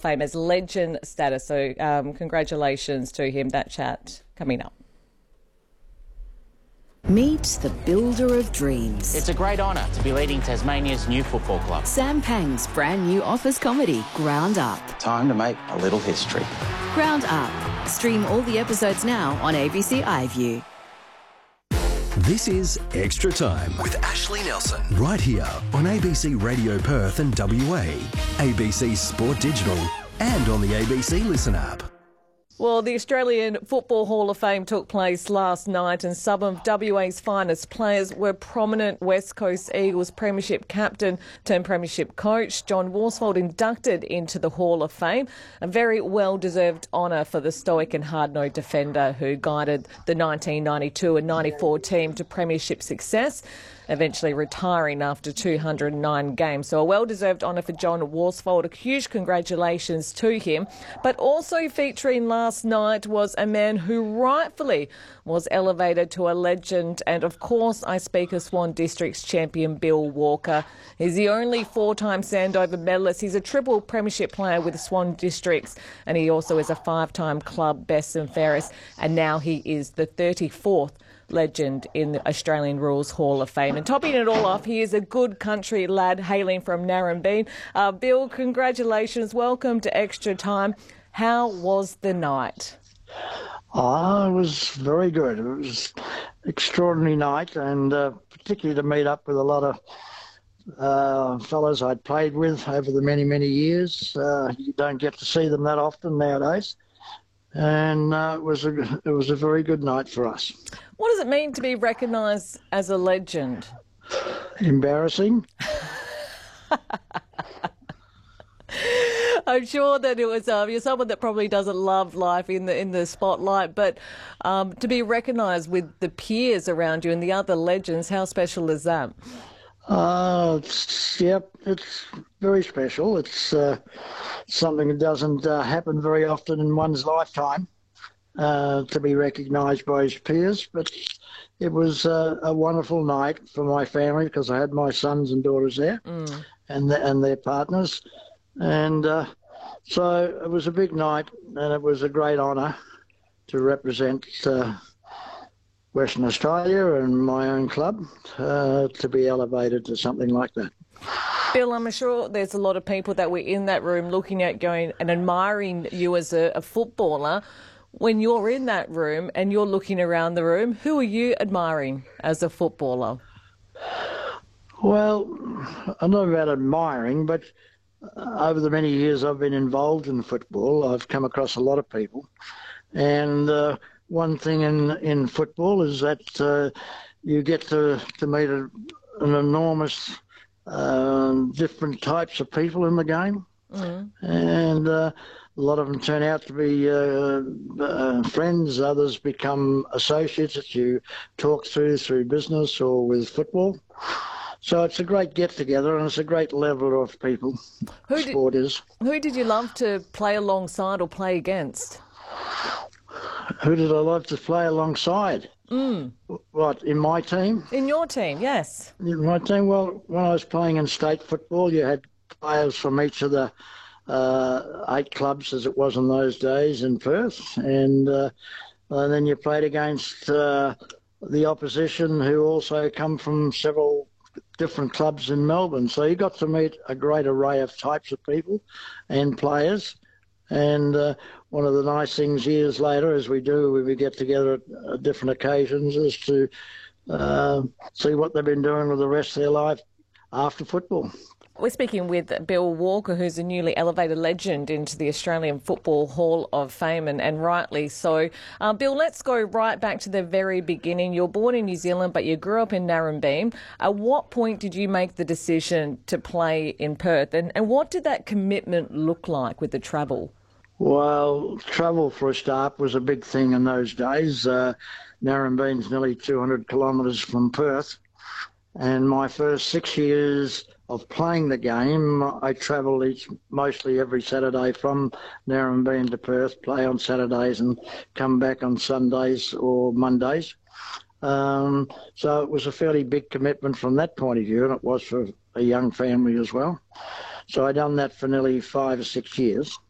Fame as legend status. So congratulations to him. That chat coming up. Meet the builder of dreams. It's a great honour to be leading Tasmania's new football club. Sam Pang's brand new office comedy, Ground Up. Time to make a little history. Ground Up. Stream all the episodes now on ABC iView. This is Extra Time with Ashley Nelson, right here on ABC Radio Perth and WA, ABC Sport Digital, and on the ABC Listen app. Well, the Australian Football Hall of Fame took place last night and some of WA's finest players were prominent. West Coast Eagles Premiership captain turned Premiership coach John Worsfold inducted into the Hall of Fame. A very well-deserved honour for the stoic and hard-nosed defender who guided the 1992 and 94 team to Premiership success, eventually retiring after 209 games. So a well-deserved honour for John Worsfold. A huge congratulations to him. But also featuring last night was a man who rightfully was elevated to a legend. And of course, I speak of Swan District's champion Bill Walker. He's the only four-time Sandover medalist. He's a triple premiership player with the Swan Districts. And he also is a five-time club best and fairest. And now he is the 34th legend in the Australian Rules Hall of Fame. And topping it all off, he is a good country lad hailing from Narrabeen. Bill, congratulations. Welcome to Extra Time. How was the night? It was very good. It was an extraordinary night, and particularly to meet up with a lot of fellows I'd played with over the many, many years. You don't get to see them that often nowadays. And it was a very good night for us. What does it mean to be recognised as a legend? Embarrassing. I'm sure that it was you're someone that probably doesn't love life in the spotlight, but to be recognised with the peers around you and the other legends, how special is that? It's very special. It's something that doesn't happen very often in one's lifetime, to be recognised by his peers. But it was a wonderful night for my family because I had my sons and daughters there and their partners. And so it was a big night, and it was a great honour to represent Western Australia and my own club to be elevated to something like that. Bill, I'm sure there's a lot of people that were in that room looking at going and admiring you as a footballer. When you're in that room and you're looking around the room, who are you admiring as a footballer? Well, I don't know about admiring, but over the many years I've been involved in football, I've come across a lot of people. And one thing in football is that you get to meet an enormous different types of people in the game. And a lot of them turn out to be friends. Others become associates that you talk through business or with football. So it's a great get-together, and it's a great leveller of people. Sport is. Who did you love to play alongside or play against? Who did I love to play alongside? What, in my team? In your team, yes. In my team, well, when I was playing in state football, you had players from each of the 8 clubs, as it was in those days, in Perth. And then you played against the opposition, who also come from several different clubs in Melbourne. So you got to meet a great array of types of people and players. And one of the nice things years later, as we do when we get together at different occasions, is to see what they've been doing with the rest of their life after football. We're speaking with Bill Walker, who's a newly elevated legend into the Australian Football Hall of Fame, and rightly so. Bill, let's go right back to the very beginning. You're born in New Zealand, but you grew up in Narrabeen. At what point did you make the decision to play in Perth? And what did that commitment look like with the travel? Well, travel for a start was a big thing in those days. Narrabeen's nearly 200 kilometres from Perth. And my first 6 years of playing the game, I travelled mostly every Saturday from Narrabeen to Perth, play on Saturdays and come back on Sundays or Mondays. So it was a fairly big commitment from that point of view, and it was for a young family as well. So I done that for nearly 5 or 6 years.